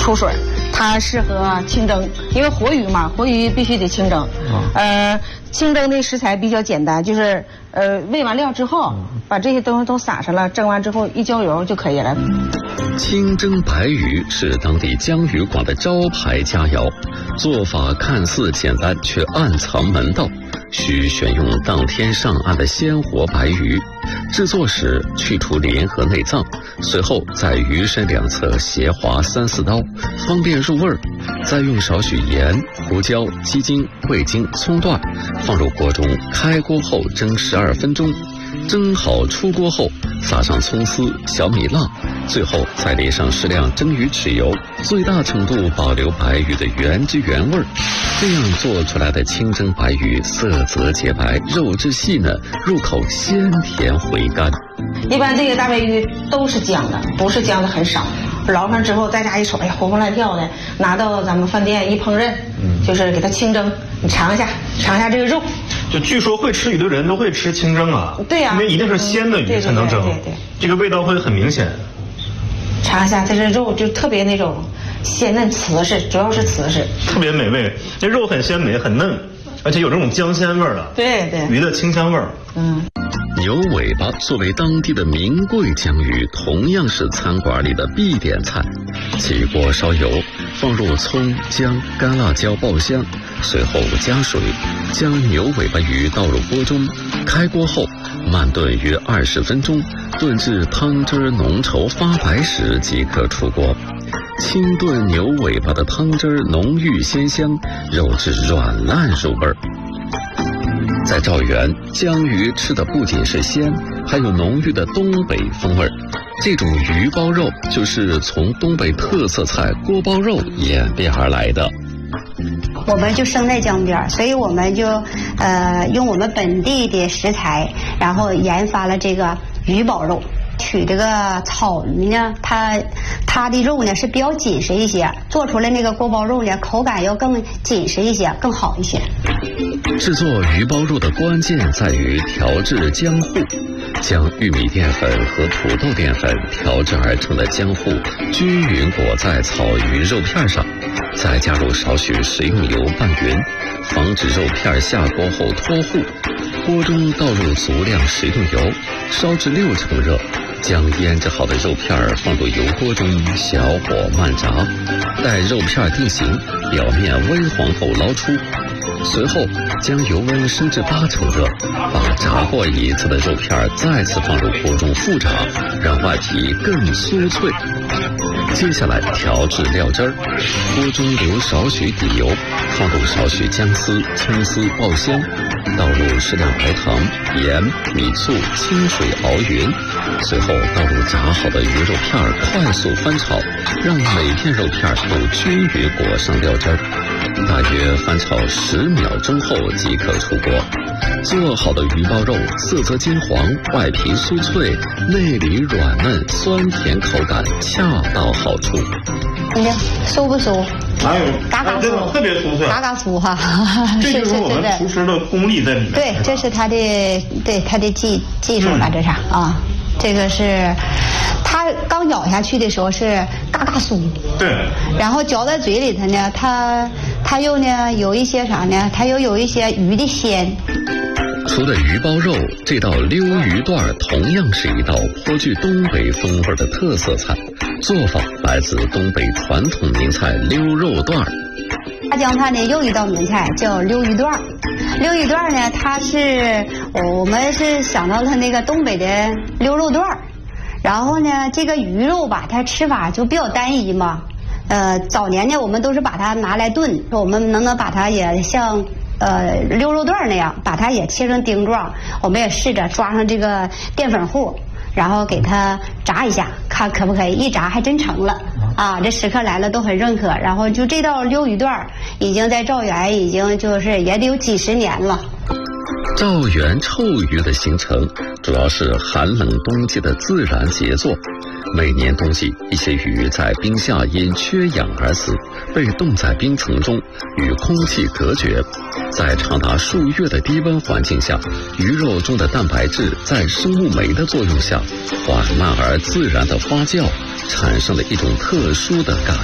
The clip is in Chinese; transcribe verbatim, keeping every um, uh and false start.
出水，它适合清蒸，因为活鱼嘛，活鱼必须得清蒸。哦、呃，清蒸的食材比较简单，就是呃煨完料之后，把这些东西都撒上了，蒸完之后一浇油就可以了。 清蒸白鱼是当地江鱼馆的招牌佳肴，做法看似简单，却暗藏门道。需选用当天上岸的鲜活白鱼，制作时去除鳞和内脏，随后在鱼身两侧斜划三四刀，方便入味儿。再用少许盐、胡椒、鸡精、味精、葱段放入锅中，开锅后蒸十二分钟。蒸好出锅后，撒上葱丝、小米辣，最后再淋上适量蒸鱼豉油，最大程度保留白鱼的原汁原味。这样做出来的清蒸白鱼色泽洁白，肉质细嫩，入口鲜甜回甘。 一般这个大白鱼都是姜的，不是姜的很少。捞上之后，在家一瞅，哎呀，活蹦乱跳的，拿到咱们饭店一烹饪，嗯，就是给它清蒸，你尝一下，尝一下这个肉。 就据说会吃鱼的人都会吃清蒸啊， 对呀、啊， 因为一定是鲜的鱼才能蒸， 对对 对, 对, 对, 对， 这个味道会很明显。 尝一下，它这肉就特别那种鲜嫩瓷实，主要是瓷实， 特别美味。这肉很鲜美，很嫩，而且有这种姜鲜味儿的， 对对， 鱼的清香味儿。 嗯。 牛尾巴作为当地的名贵江鱼，同样是餐馆里的必点菜。起锅烧油，放入葱、姜、干辣椒爆香，随后加水，将牛尾巴鱼倒入锅中，开锅后慢炖约二十分钟，炖至汤汁浓稠发白时即可出锅。清炖牛尾巴的汤汁浓郁鲜香，肉质软烂入味儿。在赵源，江鱼吃的不仅是鲜，还有浓郁的东北风味。这种鱼包肉就是从东北特色菜锅包肉演变而来的。 我们就生在江边，所以我们就呃用我们本地的食材，然后研发了这个鱼包肉。取这个草鱼呢，它它的肉呢是比较紧实一些，做出来那个锅包肉呢口感要更紧实一些，更好一些。 制作鱼包肉的关键在于调制浆糊，将玉米淀粉和土豆淀粉调制而成的浆糊均匀裹在草鱼肉片上，再加入少许食用油拌匀，防止肉片下锅后脱糊。锅中倒入足量食用油，烧至六成热，将腌制好的肉片放入油锅中，小火慢炸，待肉片定型，表面微黄后捞出。随后将油温升至八成热，把炸过一次的肉片再次放入锅中复炸，让外皮更酥脆。接下来调制料汁儿，锅中留少许底油，放入少许姜丝、葱丝爆香，倒入适量白糖、盐、米醋、清水熬匀，随后倒入炸好的鱼肉片，快速翻炒，让每片肉片都均匀裹上料汁儿。大约翻炒十秒钟后即可出锅。做好的鱼包肉色泽金黄，外皮酥脆，内里软嫩，酸甜口感恰到好处。 你看酥不酥？ 哪有？ 嘎嘎酥， 特别酥脆， 嘎嘎酥哈。 这就是我们厨师的功力在里面。 对，这是他的对他的技技术了，这是啊，这个是。它刚咬下去的时候是嘎嘎酥， 对， 然后嚼在嘴里头呢，它它又呢有一些啥呢？它又有一些鱼的鲜。 除了鱼包肉，这道溜鱼段同样是一道颇具东北风味的特色菜，做法来自东北传统名菜溜肉段。 大江畔呢又一道名菜叫溜鱼段，溜鱼段呢，它是我们是想到了那个东北的溜肉段。然后呢，这个鱼肉吧，它吃法就比较单一嘛。呃，早年呢，我们都是把它拿来炖，我们能不能把它也像呃溜肉段那样，把它也切成丁状？我们也试着抓上这个淀粉糊，然后给它炸一下，看可不可以？一炸还真成了啊！这食客来了都很认可。然后就这道溜鱼段已经在赵源已经就是也得有几十年了。 赵源臭鱼的形成主要是寒冷冬季的自然杰作。每年冬季，一些鱼在冰下因缺氧而死，被冻在冰层中，与空气隔绝。在长达数月的低温环境下，鱼肉中的蛋白质在生物酶的作用下，缓慢而自然的发酵，产生了一种特殊的感